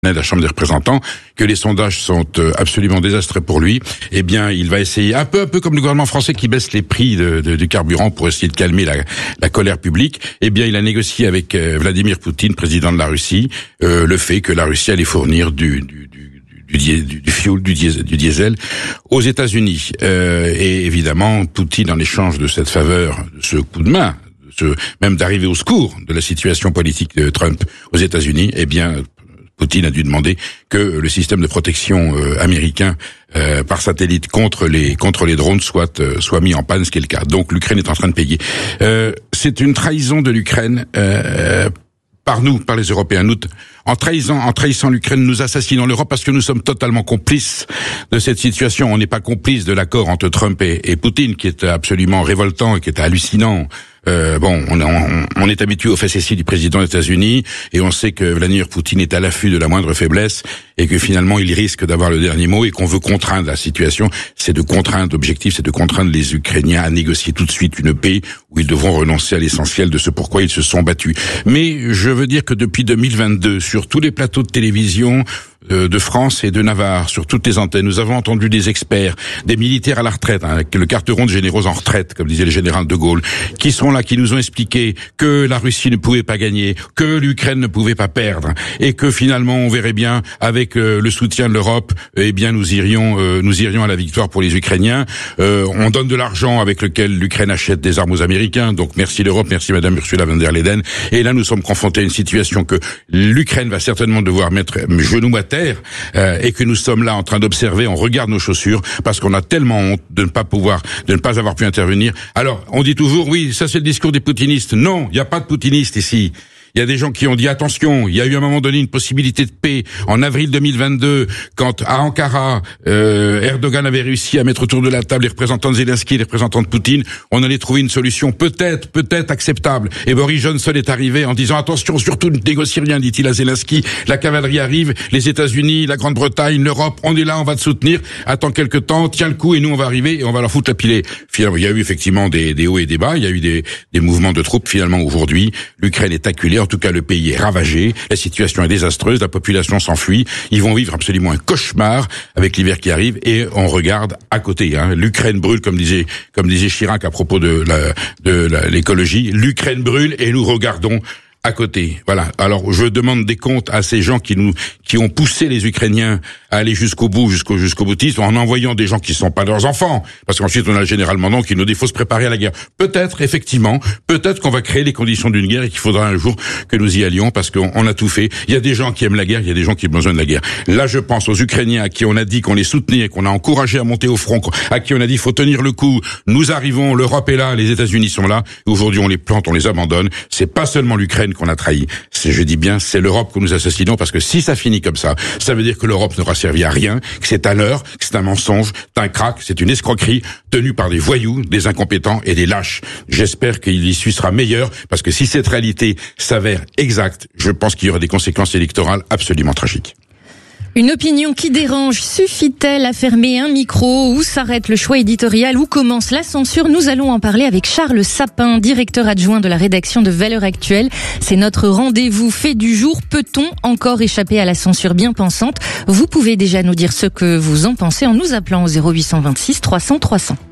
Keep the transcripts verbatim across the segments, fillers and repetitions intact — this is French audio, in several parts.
de la Chambre des représentants, que les sondages sont absolument désastreux pour lui, eh bien, il va essayer, un peu un peu comme le gouvernement français qui baisse les prix de, de, du carburant pour essayer de calmer la, la colère publique, eh bien, il a négocié avec euh, Vladimir Poutine, président de la Russie, euh, le fait que la Russie allait fournir du, du, du Du, die, du, du fioul, du diesel, du diesel aux États-Unis. Euh, et évidemment, Poutine, en échange de cette faveur, de ce coup de main, de ce, même d'arriver au secours de la situation politique de Trump aux États-Unis, eh bien, Poutine a dû demander que le système de protection euh, américain euh, par satellite contre les contre les drones soit euh, soit mis en panne, ce qui est le cas. Donc l'Ukraine est en train de payer. Euh, c'est une trahison de l'Ukraine euh, par nous, par les Européens. Nous, en trahissant, en trahissant l'Ukraine, nous assassinons l'Europe parce que nous sommes totalement complices de cette situation. On n'est pas complices de l'accord entre Trump et, et Poutine, qui est absolument révoltant et qui est hallucinant. Euh, bon, on, on, on est habitué aux facéties du président des États-Unis et on sait que Vladimir Poutine est à l'affût de la moindre faiblesse et que finalement il risque d'avoir le dernier mot et qu'on veut contraindre la situation. C'est de contraindre, l'objectif c'est de contraindre les Ukrainiens à négocier tout de suite une paix où ils devront renoncer à l'essentiel de ce pourquoi ils se sont battus. Mais je veux dire que depuis deux mille vingt-deux, sur tous les plateaux de télévision de France et de Navarre, sur toutes les antennes, nous avons entendu des experts, des militaires à la retraite, hein, le carteron de généraux en retraite, comme disait le général de Gaulle, qui sont là, qui nous ont expliqué que la Russie ne pouvait pas gagner, que l'Ukraine ne pouvait pas perdre, et que finalement on verrait bien, avec euh, le soutien de l'Europe, eh bien nous irions, euh, nous irions à la victoire pour les Ukrainiens. Euh, on donne de l'argent avec lequel l'Ukraine achète des armes aux Américains, donc merci l'Europe, merci Madame Ursula von der Leyen. Et là nous sommes confrontés à une situation que l'Ukraine va certainement devoir mettre genoux à terre, euh, et que nous sommes là en train d'observer, on regarde nos chaussures parce qu'on a tellement honte de ne pas pouvoir, de ne pas avoir pu intervenir. Alors, on dit toujours, oui, ça c'est le discours des poutinistes. Non, il n'y a pas de poutinistes ici. Il y a des gens qui ont dit attention, il y a eu à un moment donné une possibilité de paix en avril deux mille vingt-deux quand à Ankara, euh, Erdogan avait réussi à mettre autour de la table les représentants de Zelensky et les représentants de Poutine. On allait trouver une solution peut-être, peut-être acceptable. Et Boris Johnson est arrivé en disant attention, surtout ne négociez rien, dit-il à Zelensky. La cavalerie arrive, les États-Unis, la Grande-Bretagne, l'Europe, on est là, on va te soutenir. Attends quelque temps, tiens le coup et nous on va arriver et on va leur foutre la pilée. Finalement, il y a eu effectivement des, des hauts et des bas, il y a eu des, des mouvements de troupes. Finalement, aujourd'hui, l'Ukraine est acculée. En tout cas, le pays est ravagé, la situation est désastreuse, la population s'enfuit, ils vont vivre absolument un cauchemar avec l'hiver qui arrive et on regarde à côté. Hein. L'Ukraine brûle, comme disait comme disait Chirac à propos de la, de la, l'écologie. L'Ukraine brûle et nous regardons à côté. Voilà. Alors, je demande des comptes à ces gens qui nous, qui ont poussé les Ukrainiens à aller jusqu'au bout, jusqu'au, jusqu'au boutisme, en envoyant des gens qui ne sont pas leurs enfants. Parce qu'ensuite, on a le général Mandon qui nous dit, il faut se préparer à la guerre. Peut-être, effectivement, peut-être qu'on va créer les conditions d'une guerre et qu'il faudra un jour que nous y allions parce qu'on on a tout fait. Il y a des gens qui aiment la guerre, il y a des gens qui ont besoin de la guerre. Là, je pense aux Ukrainiens à qui on a dit qu'on les soutenait, qu'on a encouragé à monter au front, à qui on a dit, il faut tenir le coup. Nous arrivons, l'Europe est là, les États-Unis sont là. Aujourd'hui, on les plante, on les abandonne. C'est pas seulement l'Ukraine qu'on a trahi. C'est, je dis bien, c'est l'Europe que nous assassinons parce que si ça finit comme ça, ça veut dire que l'Europe n'aura servi à rien, que c'est un leurre, que c'est un mensonge, c'est un crack, c'est une escroquerie tenue par des voyous, des incompétents et des lâches. J'espère que l'issue sera meilleure parce que si cette réalité s'avère exacte, je pense qu'il y aura des conséquences électorales absolument tragiques. Une opinion qui dérange, suffit-elle à fermer un micro? Où s'arrête le choix éditorial? Où commence la censure? Nous allons en parler avec Charles Sapin, directeur adjoint de la rédaction de Valeurs Actuelles. C'est notre rendez-vous fait du jour. Peut-on encore échapper à la censure bien pensante? Vous pouvez déjà nous dire ce que vous en pensez en nous appelant au zéro huit cent vingt-six trois cents trois cents.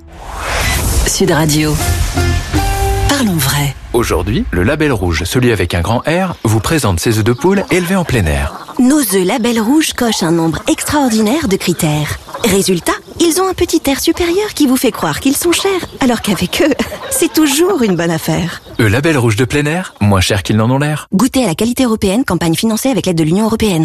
Sud Radio. Parlons vrai. Aujourd'hui, le Label Rouge, celui avec un grand R, vous présente ses œufs de poule élevés en plein air. Nos œufs Label Rouge cochent un nombre extraordinaire de critères. Résultat, ils ont un petit air supérieur qui vous fait croire qu'ils sont chers, alors qu'avec eux, c'est toujours une bonne affaire. Œufs Label Rouge de plein air, moins cher qu'ils n'en ont l'air. Goûtez à la qualité européenne, campagne financée avec l'aide de l'Union européenne.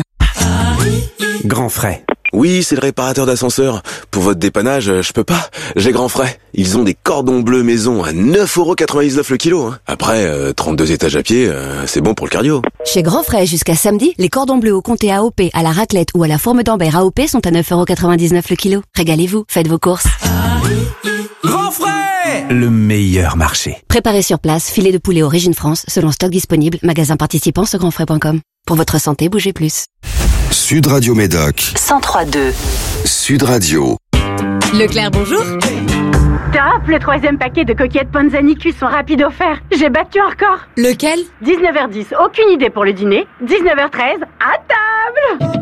Grand Frais. Oui, c'est le réparateur d'ascenseur. Pour votre dépannage, je peux pas. J'ai Grand Frais. Ils ont des cordons bleus maison à neuf euros quatre-vingt-dix-neuf le kilo. Hein. Après, euh, trente-deux étages à pied, euh, c'est bon pour le cardio. Chez Grand Frais, jusqu'à samedi, les cordons bleus au comté A O P, à la raclette ou à la forme d'Ambert A O P sont à neuf euros quatre-vingt-dix-neuf le kilo. Régalez-vous, faites vos courses. Grand Frais, le meilleur marché. Préparez sur place, filet de poulet Origine France, selon stock disponible, magasin participant sur grand frais point com. Pour votre santé, bougez plus. Sud Radio Médoc cent trois virgule deux. Sud Radio. Leclerc, bonjour. Top, le troisième paquet de coquillettes Panzanicu sont rapides offerts. J'ai battu un record. Lequel? dix-neuf heures dix, aucune idée pour le dîner. dix-neuf heures treize, à table.